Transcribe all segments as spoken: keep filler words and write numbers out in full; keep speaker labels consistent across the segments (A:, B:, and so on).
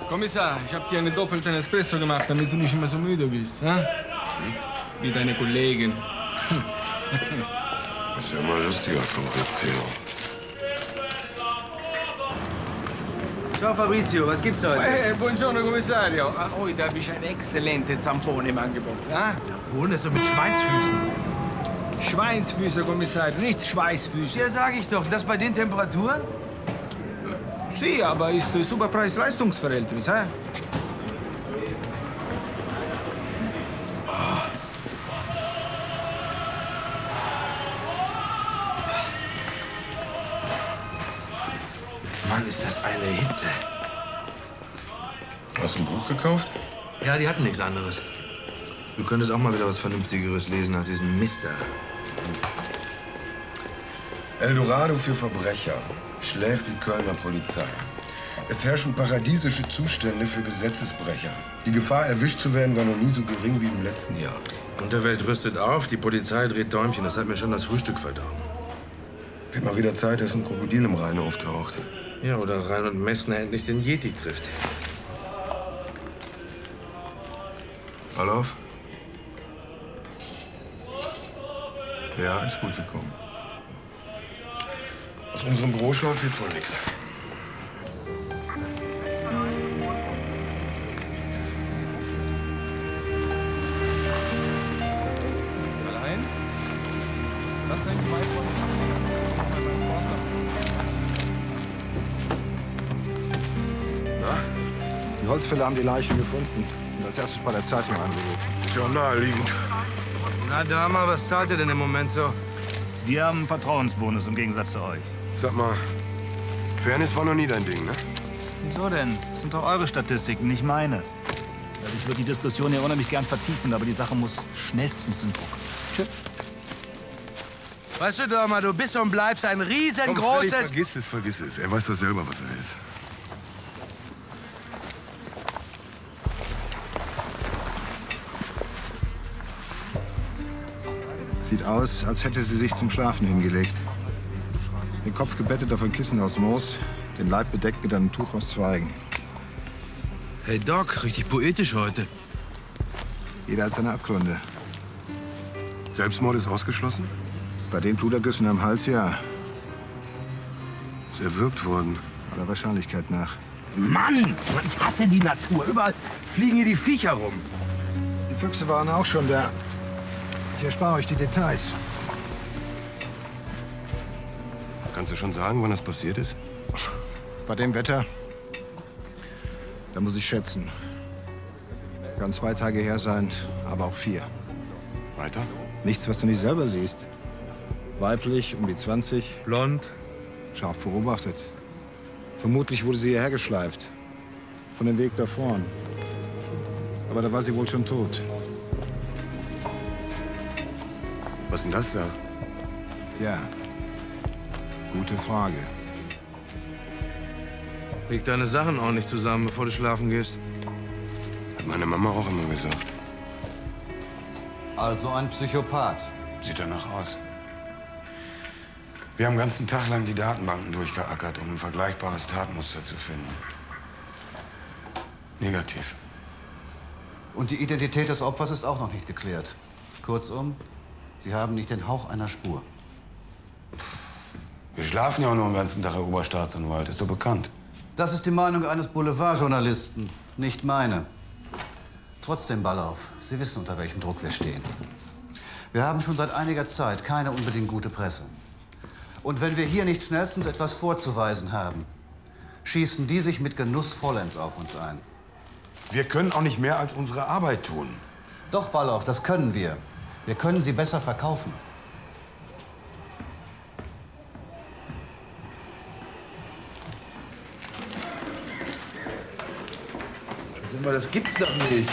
A: Kommissar, ich hab dir einen doppelten Espresso gemacht, damit du nicht immer so müde bist. Hm? Wie deine Kollegin.
B: Das ist ja mal lustiger, Fabrizio.
C: Ciao Fabrizio, was gibt's heute?
A: Hey, buongiorno, Kommissario. Ah, heute habe ich eine exzellente Zampone im Angebot. Ah?
C: Zampone so mit Schweinsfüßen.
A: Schweinsfüße, Kommissario, nicht Schweißfüße.
C: Ja, sag ich doch. Das bei den Temperaturen?
A: Sie, aber ist ein super Preis-Leistungs-Verhältnis, hä?
C: Mann, ist das eine Hitze.
B: Hast du ein Buch gekauft?
C: Ja, die hatten nichts anderes. Du könntest auch mal wieder was Vernünftigeres lesen als diesen Mister.
B: Eldorado für Verbrecher. Schläft die Kölner Polizei. Es herrschen paradiesische Zustände für Gesetzesbrecher. Die Gefahr, erwischt zu werden, war noch nie so gering wie im letzten Jahr.
C: Unterwelt rüstet auf, die Polizei dreht Däumchen. Das hat mir schon das Frühstück verdorben.
B: Wird mal wieder Zeit, dass ein Krokodil im Rhein auftaucht.
C: Ja, oder Rhein und Messner endlich den Yeti trifft.
B: Balov? Ja, ist gut, wir kommen. Aus unserem Büroschlaf wird wohl nichts.
A: Allein? Was denn die meisten?
D: Die Holzfäller haben die Leiche gefunden und als erstes bei der Zeitung angerufen.
B: Ist ja naheliegend.
C: Na, Dama, was zahlt ihr denn im Moment so?
E: Wir haben einen Vertrauensbonus im Gegensatz zu euch.
B: Sag mal, Fairness war noch nie dein Ding, ne?
E: Wieso denn? Das sind doch eure Statistiken, nicht meine. Also ich würde die Diskussion hier unheimlich gern vertiefen, aber die Sache muss schnellstens in Druck. Tschüss.
C: Weißt du, Dama, du bist und bleibst ein
B: Komm, Freddy,
C: riesengroßes...
B: vergiss es, vergiss es. Er weiß doch selber, was er ist.
D: Sieht aus, als hätte sie sich zum Schlafen hingelegt. Den Kopf gebettet auf ein Kissen aus Moos, den Leib bedeckt mit einem Tuch aus Zweigen.
C: Hey Doc, richtig poetisch heute.
D: Jeder hat seine Abgründe.
B: Selbstmord ist ausgeschlossen?
D: Bei den Pludergüssen am Hals, ja.
B: Ist erwürgt worden.
D: Aller Wahrscheinlichkeit nach.
C: Mann, ich hasse die Natur. Überall fliegen hier die Viecher rum.
D: Die Füchse waren auch schon da. Ich erspare euch die Details.
B: Kannst du schon sagen, wann das passiert ist?
D: Bei dem Wetter, da muss ich schätzen. Kann zwei Tage her sein, aber auch vier.
B: Weiter?
D: Nichts, was du nicht selber siehst. Weiblich, um die zwanzig,
C: Blond.
D: scharf beobachtet. Vermutlich wurde sie hierher geschleift. Von dem Weg da vorn. Aber da war sie wohl schon tot.
B: Was ist denn das da?
D: Tja, gute Frage.
C: Leg deine Sachen auch nicht zusammen, bevor du schlafen gehst.
B: Hat meine Mama auch immer gesagt.
F: Also ein Psychopath.
B: Sieht danach aus. Wir haben den ganzen Tag lang die Datenbanken durchgeackert, um ein vergleichbares Tatmuster zu finden. Negativ.
F: Und die Identität des Opfers ist auch noch nicht geklärt. Kurzum, Sie haben nicht den Hauch einer Spur.
B: Wir schlafen ja auch noch den ganzen Tag, Herr Oberstaatsanwalt. Ist doch bekannt.
F: Das ist die Meinung eines Boulevardjournalisten, nicht meine. Trotzdem, Ballauf, Sie wissen, unter welchem Druck wir stehen. Wir haben schon seit einiger Zeit keine unbedingt gute Presse. Und wenn wir hier nicht schnellstens etwas vorzuweisen haben, schießen die sich mit Genuss vollends auf uns ein.
B: Wir können auch nicht mehr als unsere Arbeit tun.
F: Doch, Ballauf, das können wir. Wir können sie besser verkaufen.
C: Sag mal, das gibt's doch nicht.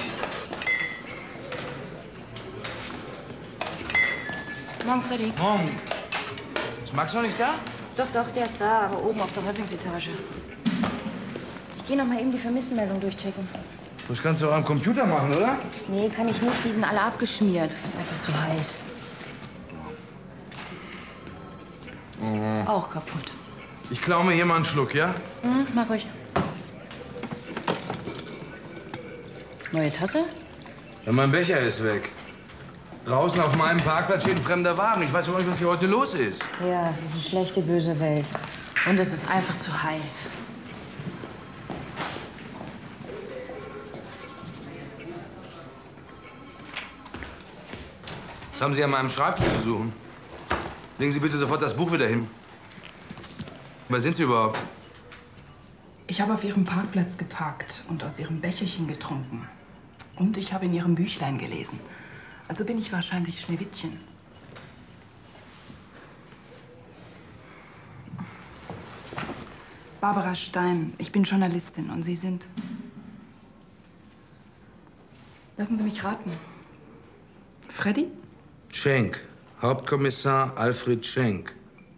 G: Morgen, Freddy.
C: Morgen. Ist Max noch nicht da?
G: Doch, doch, der ist da, aber oben auf der Häuptlingsetage. Ich gehe noch mal eben die Vermisstenmeldung durchchecken.
C: Das kannst du auch am Computer machen, oder?
G: Nee, kann ich nicht. Die sind alle abgeschmiert. Ist einfach zu heiß.
C: Mhm.
G: Auch kaputt.
C: Ich klau mir hier mal einen Schluck, ja?
G: Hm, mach ruhig. Neue Tasse?
C: Ja, mein Becher ist weg. Draußen auf meinem Parkplatz steht ein fremder Wagen. Ich weiß überhaupt nicht, was hier heute los ist.
G: Ja, es ist eine schlechte, böse Welt. Und es ist einfach zu heiß.
C: Was haben Sie an meinem Schreibtisch zu suchen? Legen Sie bitte sofort das Buch wieder hin. Wer sind Sie überhaupt?
H: Ich habe auf Ihrem Parkplatz geparkt und aus Ihrem Becherchen getrunken. Und ich habe in Ihrem Büchlein gelesen. Also bin ich wahrscheinlich Schneewittchen. Barbara Stein, ich bin Journalistin und Sie sind? Lassen Sie mich raten. Freddy?
C: Schenk. Hauptkommissar Alfred Schenk.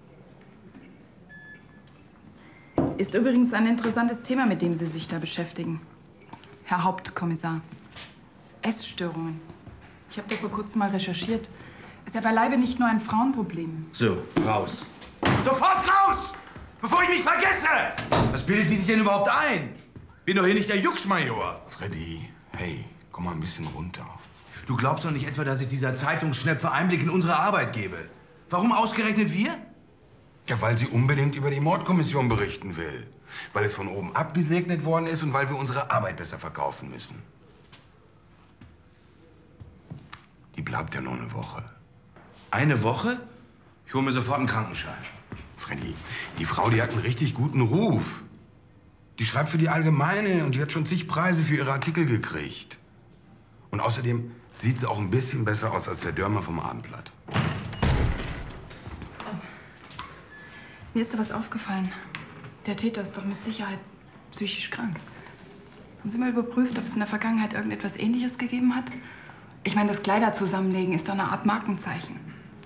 H: Ist übrigens ein interessantes Thema, mit dem Sie sich da beschäftigen. Herr Hauptkommissar. Essstörungen. Ich habe da vor kurzem mal recherchiert. Ist ja beileibe nicht nur ein Frauenproblem.
C: So, raus. Sofort raus! Bevor ich mich vergesse! Was bildet Sie sich denn überhaupt ein? Bin doch hier nicht der Juxmajor.
B: Freddy, hey, komm mal ein bisschen runter.
C: Du glaubst doch nicht etwa, dass ich dieser Zeitungsschnepfe Einblick in unsere Arbeit gebe? Warum ausgerechnet wir?
B: Ja, weil sie unbedingt über die Mordkommission berichten will. Weil es von oben abgesegnet worden ist und weil wir unsere Arbeit besser verkaufen müssen. Die bleibt ja nur eine Woche.
C: Eine Woche? Ich hole mir sofort einen Krankenschein.
B: Freddy, die Frau, die hat einen richtig guten Ruf. Die schreibt für die Allgemeine und die hat schon zig Preise für ihre Artikel gekriegt. Und außerdem sieht sie auch ein bisschen besser aus als der Dörmer vom Abendblatt.
H: Mir ist da was aufgefallen. Der Täter ist doch mit Sicherheit psychisch krank. Haben Sie mal überprüft, ob es in der Vergangenheit irgendetwas Ähnliches gegeben hat? Ich meine, das Kleiderzusammenlegen ist doch eine Art Markenzeichen.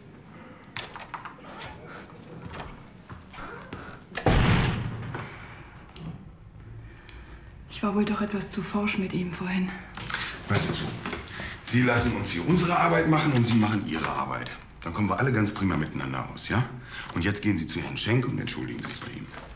H: Ich war wohl doch etwas zu forsch mit ihm vorhin.
B: Hören Sie zu. Sie lassen uns hier unsere Arbeit machen und Sie machen Ihre Arbeit. Dann kommen wir alle ganz prima miteinander aus, ja? Und jetzt gehen Sie zu Herrn Schenk und entschuldigen sich bei ihm.